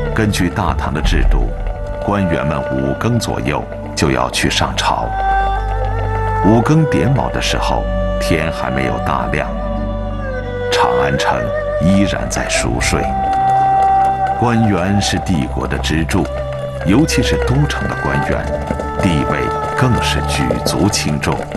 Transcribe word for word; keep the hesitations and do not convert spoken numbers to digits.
根据大唐的制度，官员们五更左右就要去上朝。五更点卯的时候，天还没有大亮，长安城依然在熟睡。官员是帝国的支柱，尤其是都城的官员，地位更是举足轻重。